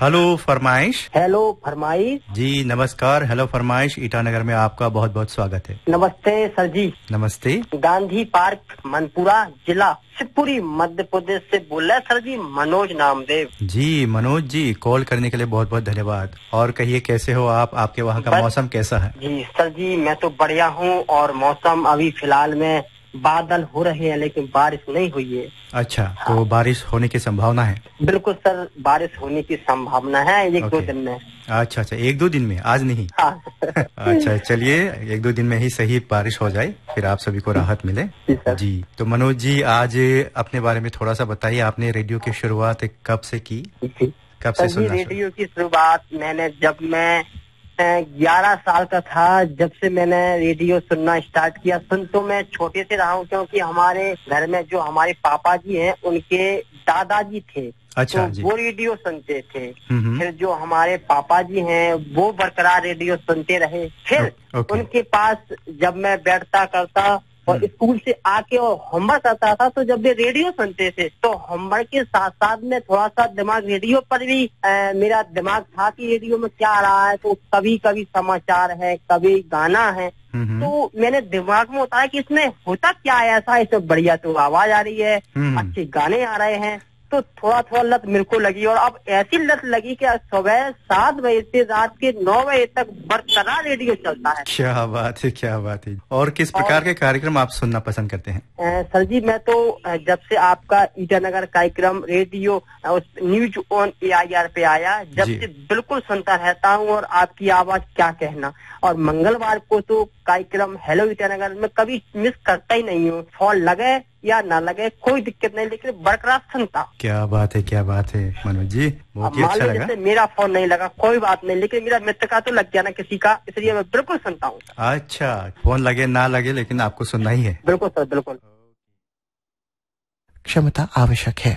Hello फरमाइश। Hello फरमाइश। जी नमस्कार। हेलो फरमाइश ईटानगर में आपका बहुत बहुत स्वागत है। नमस्ते सर जी। नमस्ते। गांधी पार्क मनपुरा जिला शिवपुरी मध्य प्रदेश से बोल रहे सर जी, मनोज नामदेव। जी मनोज जी, कॉल करने के लिए बहुत बहुत धन्यवाद। और कहिए कैसे हो आप, आपके वहाँ का मौसम कैसा है? जी सर जी, मैं तो बढ़िया हूँ और मौसम अभी फिलहाल में बादल हो रहे हैं लेकिन बारिश नहीं हुई है। अच्छा, तो बारिश होने की संभावना है? बिल्कुल सर, बारिश होने की संभावना है 1-2 दिन में। अच्छा, 1-2 दिन में, आज नहीं? हाँ। अच्छा चलिए, 1-2 दिन में ही सही बारिश हो जाए, फिर आप सभी को राहत मिले। जी तो मनोज जी, आज अपने बारे में थोड़ा सा बताइए। आपने रेडियो की शुरुआत कब से की? कब से सुनना? रेडियो की शुरुआत मैंने जब मैं 11 साल का था, जब से मैंने रेडियो सुनना स्टार्ट किया। सुन तो मैं छोटे से रहा हूँ, क्योंकि हमारे घर में जो हमारे पापा जी हैं उनके दादाजी थे। अच्छा, तो वो रेडियो सुनते थे। फिर जो हमारे पापा जी हैं वो बरकरार रेडियो सुनते रहे। फिर उनके पास जब मैं बैठता करता और स्कूल से आके और होमवर्क करता था, तो जब वे रेडियो सुनते थे तो होमवर्क के साथ साथ में थोड़ा सा दिमाग रेडियो पर भी मेरा दिमाग था कि रेडियो में क्या आ रहा है। तो कभी कभी समाचार है, कभी गाना है। तो मैंने दिमाग में उतारा कि इसमें होता क्या है ऐसा, इसमें बढ़िया तो आवाज आ रही है, अच्छे गाने आ रहे हैं। तो थोड़ा थोड़ा लत मेरे को लगी और अब ऐसी लत लगी कि सुबह 7 बजे से रात के 9 बजे तक बरकरार रेडियो चलता है। क्या बात है, क्या बात है। और किस प्रकार के कार्यक्रम आप सुनना पसंद करते हैं? सर जी, मैं तो जब से आपका ईटानगर कार्यक्रम रेडियो न्यूज ऑन AIR पे आया, जब से बिल्कुल सुनता रहता हूँ। और आपकी आवाज क्या कहना, और मंगलवार को तो कार्यक्रम हेलो ईटानगर में कभी मिस करता ही नहीं हूँ। फोन लगे या ना लगे कोई दिक्कत नहीं, लेकिन बरकरार सुनता। क्या बात है, क्या बात है मनोज जी, बहुत ही अच्छा लगा। जैसे मेरा फोन नहीं लगा कोई बात नहीं, लेकिन मेरा मित्र का तो लग गया ना किसी का, इसलिए मैं बिल्कुल सुनता हूँ। अच्छा, फोन लगे ना लगे लेकिन आपको सुनना ही है। बिल्कुल सर, बिल्कुल। क्षमता आवश्यक है।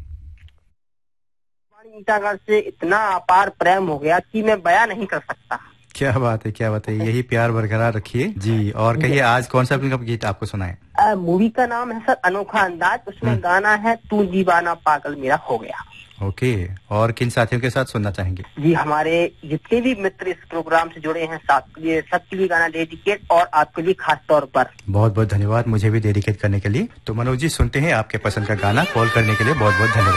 ईटानगर से इतना अपार प्रेम हो गया कि मैं बयां नहीं कर सकता। क्या बात है, क्या बात है। यही प्यार बरकरार रखिए जी। और कहिए आज कौन सा फिल्म का गीत आपको सुना है? मूवी का नाम है सर अनोखा अंदाज। उसमें गाना है तू दीवाना पागल मेरा हो गया। ओके। और किन साथियों के साथ सुनना चाहेंगे? जी, हमारे जितने भी मित्र इस प्रोग्राम से जुड़े हैं ये सबके लिए गाना डेडिकेट, और आपके लिए खास तौर पर। बहुत बहुत धन्यवाद मुझे भी डेडिकेट करने के लिए। तो मनोज जी, सुनते हैं आपके पसंद का गाना। कॉल करने के लिए बहुत बहुत धन्यवाद।